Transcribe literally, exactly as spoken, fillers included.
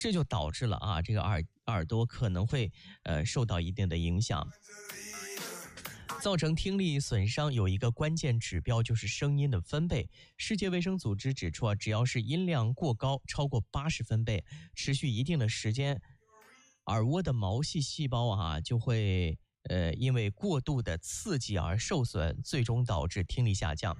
这就导致了啊，这个耳耳朵可能会呃受到一定的影响。造成听力损伤有一个关键指标，就是声音的分贝。世界卫生组织指出啊，只要是音量过高，超过八十分贝，持续一定的时间，耳蜗的毛细细胞啊就会呃因为过度的刺激而受损，最终导致听力下降。